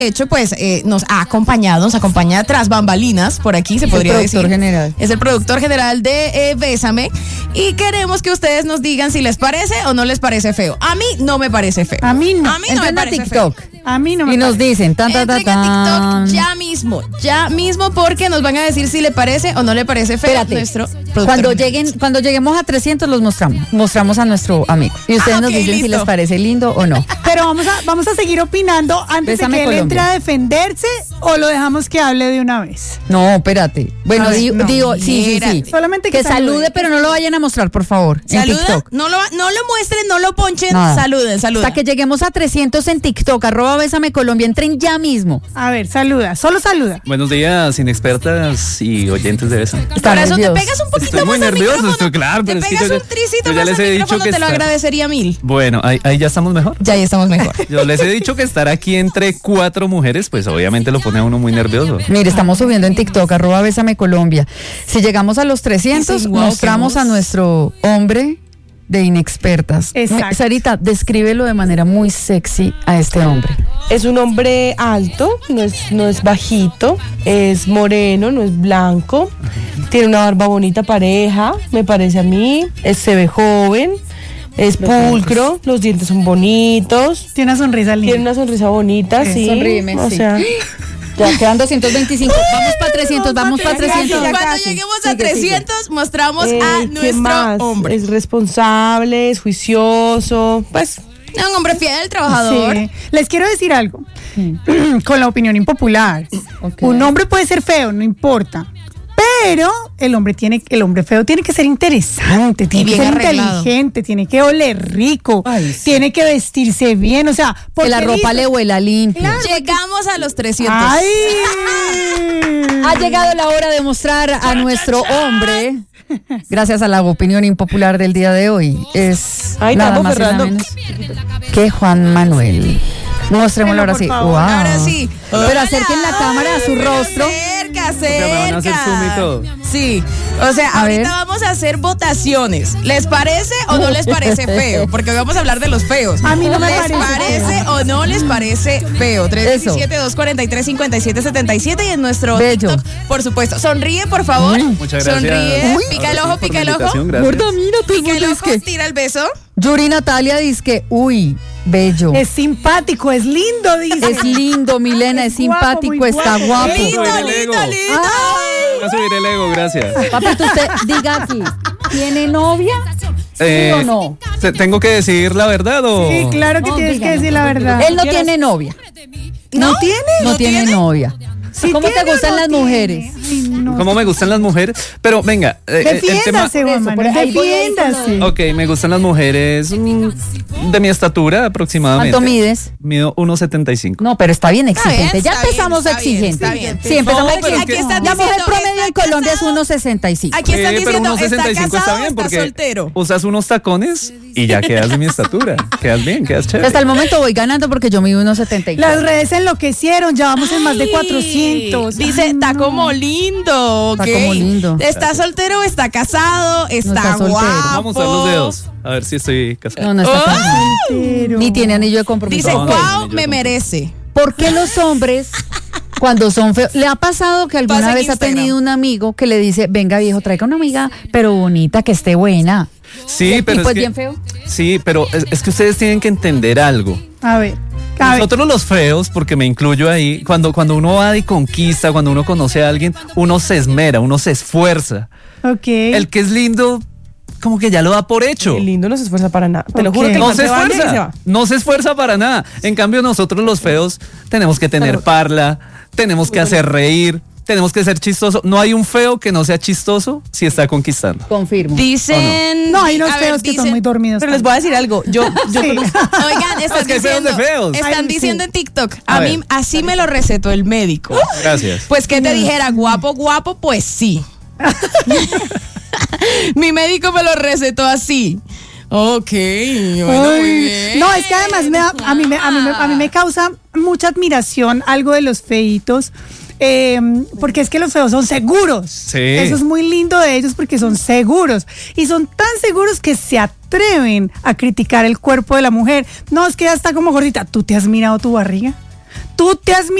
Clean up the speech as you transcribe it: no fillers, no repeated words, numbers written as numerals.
hecho, pues nos acompaña tras bambalinas, por aquí se podría decir. El productor general. Es el productor general de Bésame. Y queremos que ustedes nos digan si les parece o no les parece feo. A mí no me parece feo. A mí no. A mí no me parece TikTok. feo. A mí no me Y nos dicen, Entren a TikTok ya mismo, porque nos van a decir si le parece o no le parece feo. Espérate, nuestro productor general. cuando lleguemos a 300 los mostramos a nuestro amigo. Y ustedes nos ok, dicen si listo. les parece lindo o no. Pero vamos a seguir opinando antes Bésame, de que él entre Colombia. a defenderse, o lo dejamos que hable de una vez. No, espérate. Bueno, A ver, no, digo, sí. solamente que salude, pero no lo vayan a mostrar, por favor, en Saluda, TikTok. no lo muestren, no lo ponchen, Nada. saluden. Hasta que lleguemos a 300 en TikTok, @Bésame Colombia, entren ya mismo. A ver, solo saluda. Buenos días, inexpertas y oyentes de Bésame. Está Corazón, te nervioso. pegas un poquito Estoy muy más al nervioso, micrófono. estoy claro, Te pero es que pegas yo un tricito ya más les al he dicho micrófono, que te lo está- agradecería mil. Bueno, ahí ya estamos mejor. Ya estamos mejor. Yo les he dicho que estar aquí entre 4 mujeres, pues obviamente lo pone a uno muy nervioso. Mire, estamos subiendo en TikTok, @Bésame Colombia. Si llegamos a los 300, Sí, guau, mostramos qué a voz. nuestro hombre de inexpertas. Exacto. Sarita, descríbelo de manera muy sexy a este hombre. Es un hombre alto, no es bajito, es moreno, no es blanco, tiene una barba bonita pareja, me parece a mí, se ve joven, es pulcro, los dientes son bonitos, Tiene una sonrisa linda. tiene una sonrisa bonita, sí. sonríeme, o sí. sea, Ya quedan 225. Vamos para 300, vamos para 300. Ya Cuando casi. lleguemos a 300, mostramos a ¿qué nuestro más? hombre. Es responsable, es juicioso, pues Un hombre fiel, trabajador. Sí. Les quiero decir algo, con la opinión impopular. Ok. Un hombre puede ser feo, no importa. Pero el hombre feo tiene que ser interesante, tiene que bien ser arreglado. inteligente, tiene que oler rico, Ay, sí. tiene que vestirse bien, o sea, Que porque la ropa le huela limpia. Llegamos a los 300. ¡Ay! Ha llegado la hora de mostrar a nuestro hombre, gracias a la opinión impopular del día de hoy, es Ay, nada estamos más y nada Fernando. menos que Juan Manuel. Mostrémoslo ahora por sí. favor. Wow. Ahora sí. Pero acerquen la cámara a su rostro. Cerca. me van a hacer zoom y todo. Sí. O sea, A ahorita ver. vamos a hacer votaciones. ¿Les parece o no les parece feo? Porque hoy vamos a hablar de los feos. A mí no me ¿Les parece parece o no les parece feo? 317-243-5777 y en nuestro Bello. TikTok, por supuesto. Sonríe, por favor. Muchas gracias. Sonríe. Uy. Pica el Ahora ojo, sí, por pica la el ojo. invitación, gracias. Gorda, mira, todo el Pica el mundo ojo, dice que tira el beso. Yuri Natalia dice que, uy, bello. Es simpático, es lindo, dice. Es lindo, Milena, es Muy guapo, simpático, muy está guapo. guapo. Lindo, subir el lindo, ego. lindo. Voy a subir el ego, gracias. Papito, usted diga aquí, ¿tiene novia? ¿Sí o no? ¿Tengo que decir la verdad o...? Sí, claro que No, tienes díganos. que decir la verdad. Él no tiene novia. ¿No? No tiene novia. Sí ¿Cómo te tiene o gustan no las tiene? mujeres? Ay, no. ¿Cómo me gustan las mujeres? Pero venga, el tema... Defiéndase, Juan Eso, Manuel, por ahí voy a ir con lo defiéndase. Ok, me gustan las mujeres de mi estatura aproximadamente. ¿Cuánto mides? Mido 1.75. No, pero está bien Está bien, exigente. Ya está bien, empezamos está bien, exigente. está bien. Sí, empezamos No, pero es exigente. que- están La mujer diciendo, promedio en ¿está Colombia es casado? 1.65. Aquí están Pero diciendo, 1.65 ¿está casado está o bien está porque soltero? usas unos tacones y ya quedas de mi estatura. Quedas bien, quedas chévere. Hasta el momento voy ganando porque yo mido 1.74. Las redes se enloquecieron, ya vamos en más de Ay, 400. Dice, Ay, está no. como lindo, ¿ok? Está como lindo. ¿Está soltero o está casado? Está, está soltero. guapo. Vamos a ver los dedos. A ver si estoy casado. No, no está Oh. casado. Pero- Ni tiene anillo de compromiso. Dice, No, no, wow, yo me no. merece. ¿Por qué los hombres, cuando son feos, le ha pasado que alguna Pasa en vez ha Instagram. tenido un amigo que le dice, venga viejo, traiga una amiga, pero bonita, que esté buena? Sí, ¿El pero tipo es es que, bien feo? Sí, pero es que ustedes tienen que entender algo. A ver. Nosotros los feos, porque me incluyo ahí, cuando uno va y conquista, cuando uno conoce a alguien, uno se esmera, uno se esfuerza. Ok. El que es lindo, como que ya lo da por hecho. el lindo no se esfuerza para nada. Te lo Ok. juro que el No man se va y se esfuerza, va. no se esfuerza para nada. En cambio, nosotros los feos tenemos que tener parla, tenemos que hacer reír, tenemos que ser chistosos. No hay un feo que no sea chistoso si está conquistando. Confirmo. Dicen... No, hay unos a ver, feos que son dicen- muy dormidos. Pero les voy a decir algo. Yo Sí. Oigan, están Es que hay feos diciendo, de feos. están Ay, diciendo sí. en TikTok, A a mí ver. así me lo recetó el médico. Gracias. Pues que te dijera, guapo, guapo, pues sí. Mi médico me lo recetó así. Ok, bueno, muy Ay, bien. no, es que además a mí me causa mucha admiración algo de los feitos. Porque es que los feos son seguros. Sí. Eso es muy lindo de ellos porque son seguros. Y son tan seguros que se atreven a criticar el cuerpo de la mujer. No, es que ya está como gordita. ¿Tú te has mirado tu barriga? tú te has